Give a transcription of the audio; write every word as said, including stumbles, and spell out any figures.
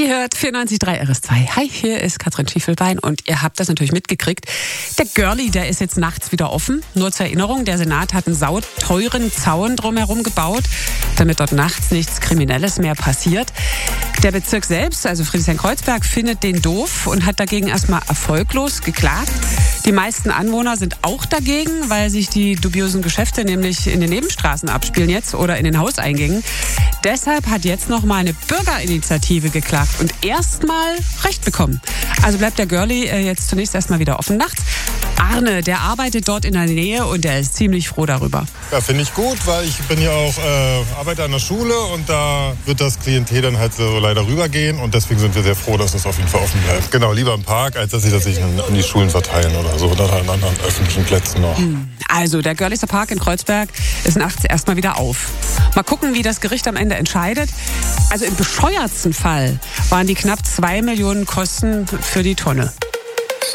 Ihr hört vierundneunzig Komma drei R S zwei. Hi, hier ist Katrin Schiefelbein und ihr habt das natürlich mitgekriegt. Der Görli, der ist jetzt nachts wieder offen. Nur zur Erinnerung, der Senat hat einen sauteuren Zaun drumherum gebaut, damit dort nachts nichts Kriminelles mehr passiert. Der Bezirk selbst, also Friedrichshain-Kreuzberg, findet den doof und hat dagegen erstmal erfolglos geklagt. Die meisten Anwohner sind auch dagegen, weil sich die dubiosen Geschäfte nämlich in den Nebenstraßen abspielen jetzt oder in den Hauseingängen. Deshalb hat jetzt noch mal eine Bürgerinitiative geklagt und erstmal Recht bekommen. Also bleibt der Görli äh, jetzt zunächst erstmal wieder offen nachts. Arne, der arbeitet dort in der Nähe und der ist ziemlich froh darüber. Ja, finde ich gut, weil ich bin ja auch äh, arbeite an der Schule und da wird das Klientel dann halt so leider rübergehen und deswegen sind wir sehr froh, dass es auf jeden Fall offen bleibt. Genau, lieber im Park, als dass sie das sich an die Schulen verteilen oder so oder an anderen öffentlichen Plätzen noch. Also der Görliser Park in Kreuzberg ist nachts erstmal wieder auf. Mal gucken, wie das Gericht am Ende entscheidet. Also im bescheuertsten Fall waren die knapp zwei Millionen Kosten für die Tonne.